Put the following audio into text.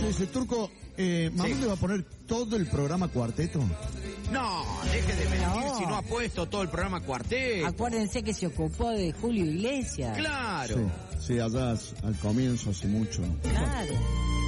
Dice Turco, ¿Mamón le va a poner todo el programa cuarteto? No, deje de mentir No. si no ha puesto todo el programa cuarteto. Acuérdense que se ocupó de Julio Iglesias. Claro. Sí, allá al comienzo, hace mucho. Claro.